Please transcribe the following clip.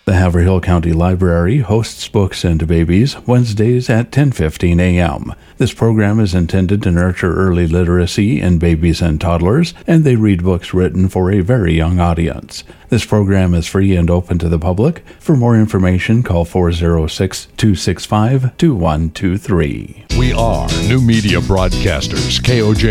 The Haverhill County Library hosts Books and Babies Wednesdays at 10:15 a.m. This program is intended to nurture early literacy in babies and toddlers, and they read books written for a very young audience. This program is free and open to the public. For more information, call 406-265-2123. We are New Media Broadcasters, KOJ